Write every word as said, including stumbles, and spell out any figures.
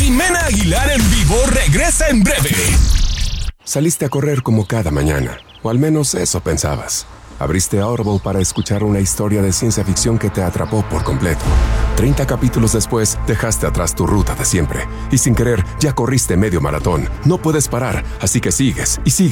Jimena Aguilar en vivo regresa en breve. Saliste a correr como cada mañana, o al menos eso pensabas. Abriste Audible para escuchar una historia de ciencia ficción que te atrapó por completo. Treinta capítulos después, dejaste atrás tu ruta de siempre. Y sin querer, ya corriste medio maratón. No puedes parar, así que sigues y sigues.